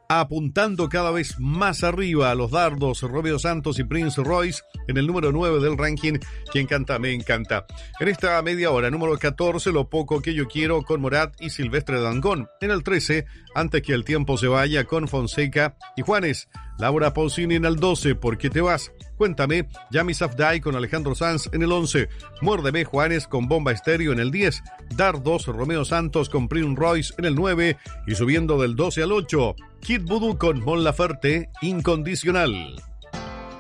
Apuntando cada vez más arriba a los dardos, Romeo Santos y Prince Royce en el número 9 del ranking. Quien canta, me encanta. En esta media hora, número 14, Lo poco que yo quiero con Morat y Silvestre Dangond. En el 13, Antes que el tiempo se vaya con Fonseca y Juanes. Laura Pausini en el 12, ¿Por qué te vas? Cuéntame, Yami Safdie con Alejandro Sanz en el 11, Muérdeme Juanes con Bomba Estéreo en el 10, Dardos, Romeo Santos con Prince Royce en el 9 y subiendo del 12 al 8, Kid Voodoo con Mon Laferte, Incondicional.